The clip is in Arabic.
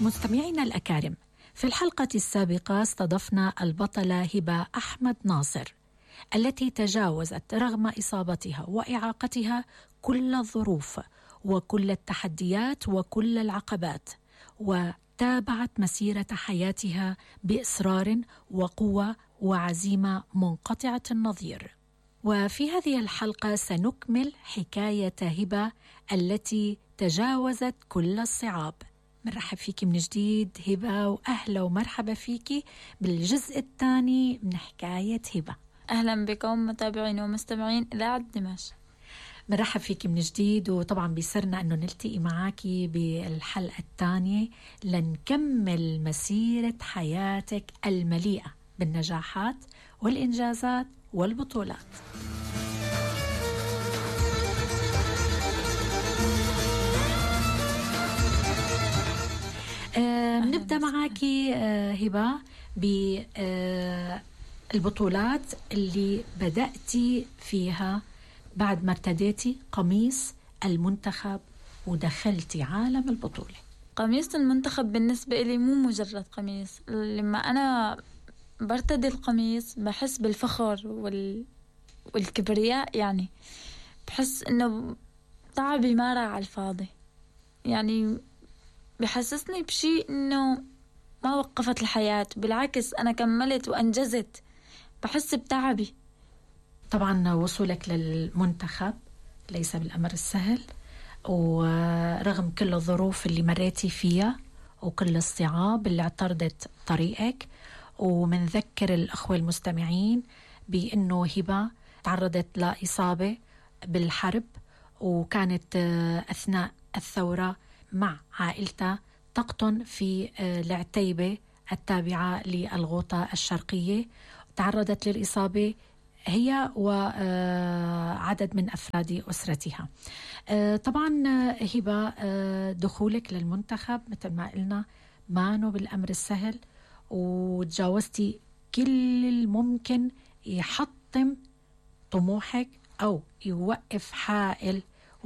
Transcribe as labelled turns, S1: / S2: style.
S1: مستمعينا الأكارم، في الحلقة السابقة استضفنا البطلة هبة أحمد ناصر التي تجاوزت رغم إصابتها وإعاقتها كل الظروف وكل التحديات وكل العقبات، وتابعت مسيرة حياتها بإصرار وقوة وعزيمة منقطعة النظير. وفي هذه الحلقة سنكمل حكاية هبة التي تجاوزت كل الصعاب. مرحب فيك من جديد هبة، وأهلا ومرحبا فيك بالجزء الثاني من حكاية هبة.
S2: أهلا بكم متابعين ومستمعين إذاعة دمشق.
S1: مرحب فيك من جديد، وطبعا بيسرنا أنه نلتقي معاكي بالحلقة الثانية لنكمل مسيرة حياتك المليئة بالنجاحات والإنجازات والبطولات. نبدأ معاكي هبة بالبطولات اللي بدأتي فيها بعد ما ارتديتي قميص المنتخب ودخلتي عالم البطولة.
S2: قميص المنتخب بالنسبة لي مو مجرد قميص، لما أنا برتدي القميص بحس بالفخر والكبرياء، يعني بحس إنه تعبي ما راح على الفاضي، يعني بحسسني بشيء إنه ما وقفت الحياة، بالعكس أنا كملت وأنجزت، بحس بتعبي.
S1: طبعا وصولك للمنتخب ليس بالأمر السهل، ورغم كل الظروف اللي مريتي فيها وكل الصعاب اللي اعترضت طريقك، ومنذكر الأخوة المستمعين بأنه هبة تعرضت لإصابة بالحرب، وكانت أثناء الثورة مع عائلتها تقطن في العتيبة التابعة للغوطة الشرقية. تعرضت للإصابة هي وعدد من أفراد أسرتها. طبعا هبة، دخولك للمنتخب مثل ما قلنا مانو بالأمر السهل، وتجاوزتي كل الممكن يحطم طموحك أو يوقف حائل